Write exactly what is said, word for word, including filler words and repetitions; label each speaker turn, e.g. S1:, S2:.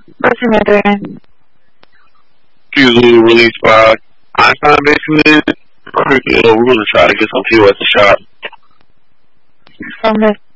S1: What's your middle name?
S2: Q released by Einstein, basically. You know, we're going to try to get some people at the shop.
S1: From the